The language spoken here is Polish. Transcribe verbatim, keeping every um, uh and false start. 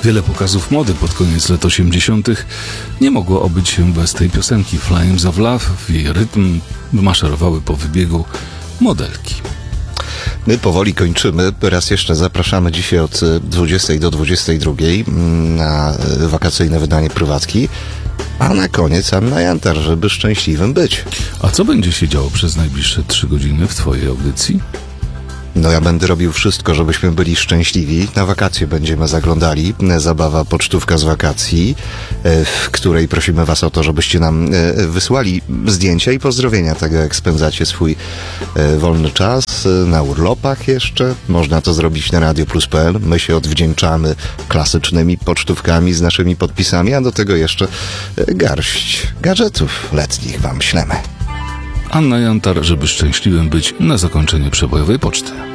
Wiele pokazów mody pod koniec lat osiemdziesiątych nie mogło obyć się bez tej piosenki. Flames of Love, w jej rytm maszerowały po wybiegu modelki. My powoli kończymy. Raz jeszcze zapraszamy dzisiaj od dwudziestej do dwudziestej drugiej na wakacyjne wydanie prywatki. A na koniec Anna Jantar, żeby szczęśliwym być. A co będzie się działo przez najbliższe trzy godziny w twojej audycji? No ja będę robił wszystko, żebyśmy byli szczęśliwi. Na wakacje będziemy zaglądali. Zabawa pocztówka z wakacji, w której prosimy was o to, żebyście nam wysłali zdjęcia i pozdrowienia tego, jak spędzacie swój wolny czas. Na urlopach jeszcze. Można to zrobić na radio plus kropka p l. My się odwdzięczamy klasycznymi pocztówkami z naszymi podpisami, a do tego jeszcze garść gadżetów letnich wam ślemy. Anna Jantar, żeby szczęśliwym być, na zakończenie przebojowej poczty.